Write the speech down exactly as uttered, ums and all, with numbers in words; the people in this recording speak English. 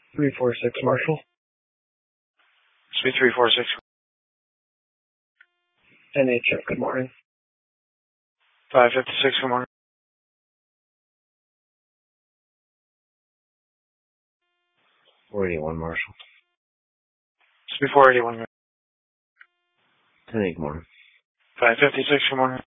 three four six Marshall. Suite three four six. N H F, good morning. five fifty-six, good morning. four eighty-one Marshall. Suite four eighty-one. ten eight, good morning. five fifty-six, good morning.